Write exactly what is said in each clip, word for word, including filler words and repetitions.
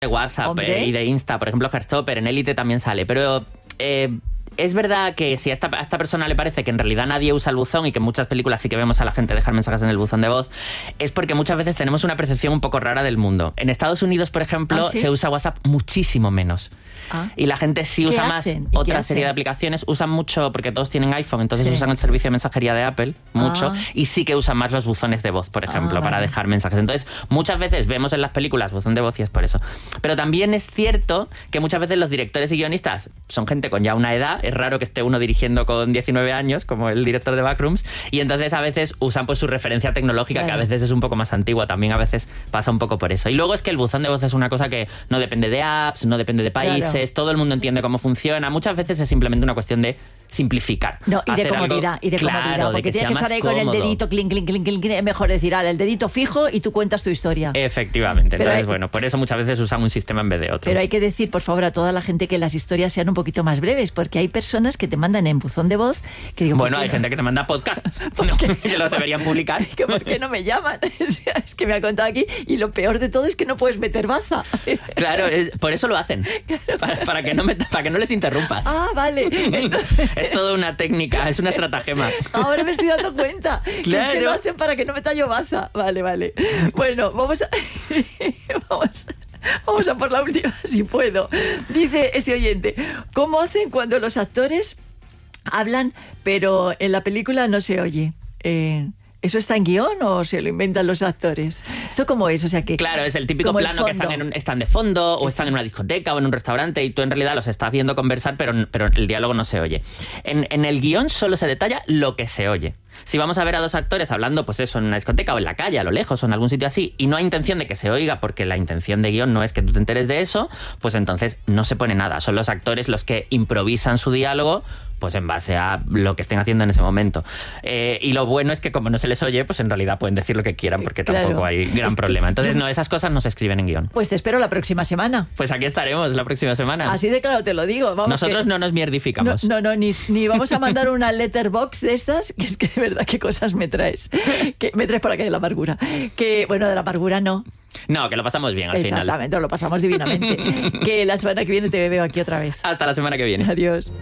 de WhatsApp eh, y de Insta, por ejemplo, Heartstopper, en Élite también sale, pero... Eh, es verdad que si a esta, a esta persona le parece que en realidad nadie usa el buzón y que en muchas películas sí que vemos a la gente dejar mensajes en el buzón de voz, es porque muchas veces tenemos una percepción un poco rara del mundo. En Estados Unidos, por ejemplo, ¿Ah, sí? se usa WhatsApp muchísimo menos. Ah. Y la gente sí usa más otra serie de aplicaciones. Usan mucho, porque todos tienen iPhone, entonces sí. usan el servicio de mensajería de Apple mucho, ah. y sí que usan más los buzones de voz, por ejemplo, ah, para vale. dejar mensajes. Entonces, muchas veces vemos en las películas buzón de voz y es por eso. Pero también es cierto que muchas veces los directores y guionistas son gente con ya una edad. Es raro que esté uno dirigiendo con diecinueve años, como el director de Backrooms, y entonces a veces usan pues su referencia tecnológica, claro. que a veces es un poco más antigua, también a veces pasa un poco por eso. Y luego es que el buzón de voz es una cosa que no depende de apps, no depende de países, claro. todo el mundo entiende cómo funciona. Muchas veces es simplemente una cuestión de simplificar. No, y de comodidad, y de claro, comodidad, porque que tienes que estar ahí cómodo. Con el dedito, clink, clink, clink, clink, es mejor decir, al el dedito fijo y tú cuentas tu historia. Efectivamente, pero entonces hay, bueno, por eso muchas veces usan un sistema en vez de otro. Pero hay que decir, por favor, a toda la gente que las historias sean un poquito más breves, porque hay personas que te mandan en buzón de voz que digo, bueno, hay no? gente que te manda podcasts no, que los deberían publicar. Que ¿por qué no me llaman? Es que me ha contado aquí y lo peor de todo es que no puedes meter baza. Claro, es, por eso lo hacen, claro. para, para, que no me, para que no les interrumpas. Ah, vale. Entonces... es toda una técnica, es una estratagema. Ahora me estoy dando cuenta. Claro. Que es que lo hacen para que no me tallo baza. Vale, vale. Bueno, vamos a... vamos Vamos a por la última, si puedo. Dice este oyente, ¿cómo hacen cuando los actores hablan, pero en la película no se oye? Eh... ¿Eso está en guión o se lo inventan los actores? ¿Esto cómo es? O sea que claro, es el típico plano que están, en un, están de fondo o están en una discoteca o en un restaurante y tú en realidad los estás viendo conversar, pero, pero el diálogo no se oye. En, en el guión solo se detalla lo que se oye. Si vamos a ver a dos actores hablando, pues eso, en una discoteca o en la calle, a lo lejos o en algún sitio así, y no hay intención de que se oiga porque la intención de guión no es que tú te enteres de eso, pues entonces no se pone nada. Son los actores los que improvisan su diálogo pues en base a lo que estén haciendo en ese momento. Eh, y lo bueno es que como no se les oye, pues en realidad pueden decir lo que quieran porque claro. tampoco hay gran es problema. Entonces, no, esas cosas no se escriben en guión. Pues te espero la próxima semana. Pues aquí estaremos la próxima semana. Así de claro te lo digo. Vamos Nosotros que... no nos mierdificamos. No, no, no ni, ni vamos a mandar una letterbox de estas, que es que de verdad qué cosas me traes. Que me traes por aquí de la amargura. Que, bueno, de la amargura no. No, que lo pasamos bien al Exactamente, final. Exactamente, lo pasamos divinamente. Que la semana que viene te veo aquí otra vez. Hasta la semana que viene. Adiós.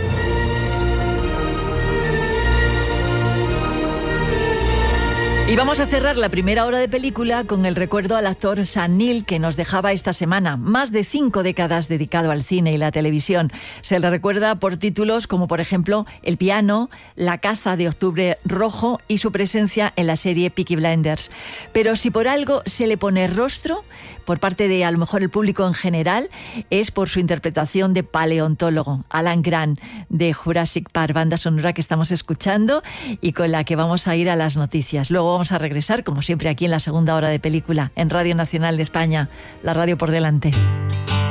Y vamos a cerrar la primera hora de película con el recuerdo al actor Sam Neill que nos dejaba esta semana. Más de cinco décadas dedicado al cine y la televisión. Se le recuerda por títulos como, por ejemplo, El piano, La caza de Octubre Rojo y su presencia en la serie Peaky Blinders. Pero si por algo se le pone rostro, por parte de a lo mejor el público en general, es por su interpretación de paleontólogo, Alan Grant, de Jurassic Park, banda sonora que estamos escuchando y con la que vamos a ir a las noticias. Luego vamos a regresar, como siempre, aquí en la segunda hora de película, en Radio Nacional de España, la radio por delante.